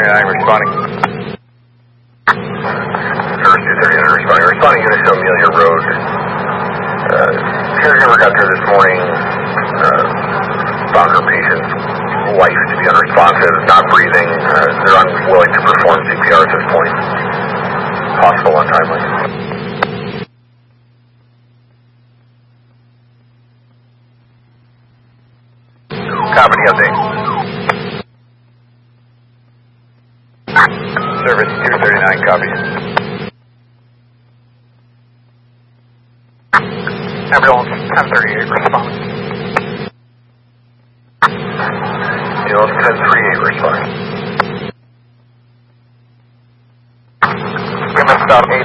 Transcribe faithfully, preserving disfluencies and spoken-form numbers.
thirty-nine responding. Service two thirty-nine responding. Responding unit to Amelia Road. Uh, caregiver got there this morning. Uh, found her patient's wife to be unresponsive, not breathing. Uh, they're unwilling to perform C P R at this point. Hospital untimely. Copy the update. Service two thirty-nine, copy. Ambulance ten thirty-eight, respond. Ambulance ten thirty-eight, respond. We missed about eight